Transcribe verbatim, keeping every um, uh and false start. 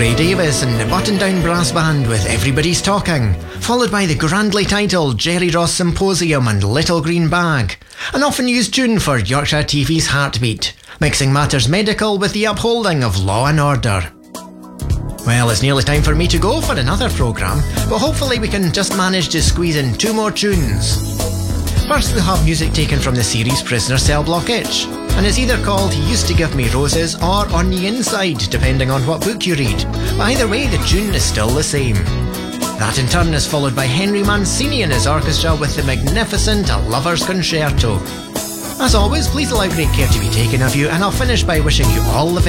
Ray Davies and the Button-Down Brass Band with Everybody's Talking, followed by the grandly titled Jerry Ross Symposium and Little Green Bag, an often used tune for Yorkshire T V's Heartbeat, mixing matters medical with the upholding of law and order. Well, it's nearly time for me to go for another programme, but hopefully we can just manage to squeeze in two more tunes. First, we'll have music taken from the series Prisoner Cell Block H, and it's either called He Used to Give Me Roses or On the Inside, depending on what book you read. But either way, the tune is still the same. That in turn is followed by Henry Mancini and his orchestra with the magnificent A Lover's Concerto. As always, please allow great care to be taken of you, and I'll finish by wishing you all the very